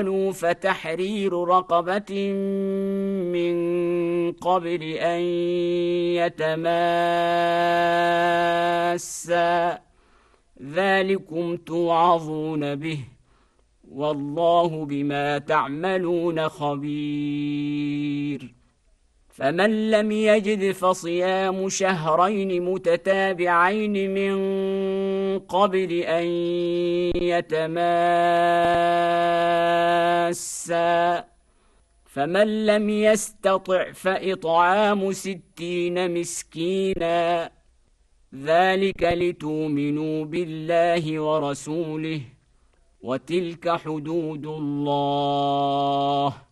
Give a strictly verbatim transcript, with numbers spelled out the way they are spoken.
فتحرير رقبة من قبل أن يتماسا ذلكم توعظون به والله بما تعملون خبير. فمن لم يجد فصيام شهرين متتابعين من قبل أن يتماسا فمن لم يستطع فإطعام ستين مسكينا ذلك لتؤمنوا بالله ورسوله وتلك حدود الله